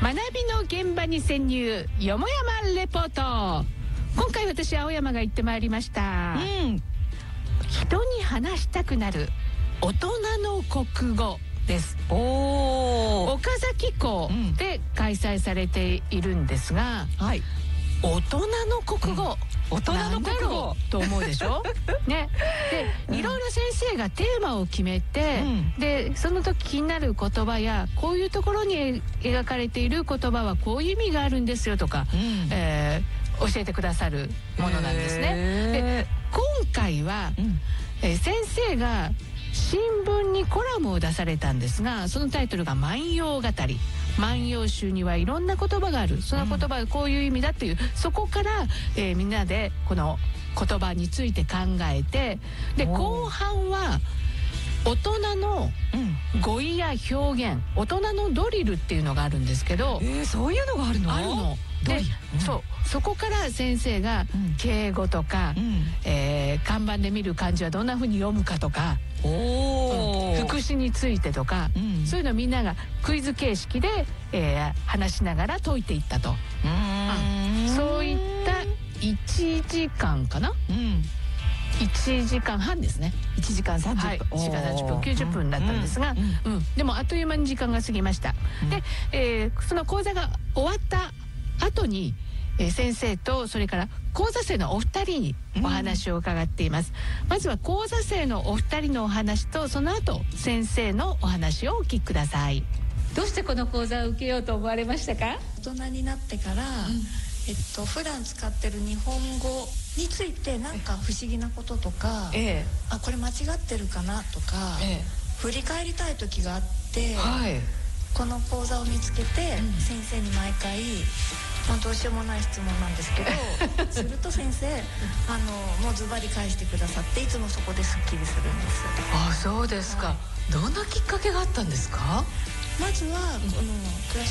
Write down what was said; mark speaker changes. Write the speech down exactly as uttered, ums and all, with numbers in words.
Speaker 1: 学びの現場に潜入よもやまレポート。今回私青山が行ってまいりました、うん、人に話したくなる大人の国語です。お岡崎港で開催されているんですが、うん、はい、大人の国語、うん、大人の国語と思うでしょね。でいろいろ先生がテーマを決めて、うん、でその時気になる言葉やこういうところに描かれている言葉はこういう意味があるんですよとか、うん、えー、教えてくださるものなんですね。で今回は、うん、えー、先生が新聞にコラムを出されたんですが、そのタイトルが万葉語り。万葉集にはいろんな言葉がある、その言葉がこういう意味だっていう、うん、そこから、えー、みんなでこの言葉について考えて、で後半は大人の語彙や表現、大人のドリルっていうのがあるんですけど、
Speaker 2: えー、そういうのがあるの？
Speaker 1: あるので、うん、そうそこから先生が敬語とか、うん、えー、看板で見る漢字はどんな風に読むかとか、お、うん、副詞についてとか、うん、そういうのをみんながクイズ形式で、えー、話しながら解いていったと。うーん、そういったいちじかんかな、うん、いちじかんはんですね。
Speaker 2: いちじかんさんじゅっぷん、
Speaker 1: はい、いちじかんさんじゅっぷん、きゅうじゅっぷんだったんですが、うんうんうん、でもあっという間に時間が過ぎました、うん、で、えー、その講座が終わった後に、えー、先生とそれから講座生のお二人にお話を伺っています、うん、まずは講座生のお二人のお話と、その後先生のお話をお聞きください。どうしてこの講座を受けようと思われましたか？
Speaker 3: 大人になってから、うん、えっと、普段使ってる日本語についてなんか不思議なこととか、ええ、あ、これ間違ってるかなとか、ええ、振り返りたい時があって、はい、この講座を見つけて、うん、先生に毎回、まあ、どうしようもない質問なんですけどすると先生あのもうズバリ返してくださって、いつもそこですっきりするんです。
Speaker 1: あ、そうですか、はい、どんなきっかけがあったんですか？
Speaker 3: まずは、うん、このクラシ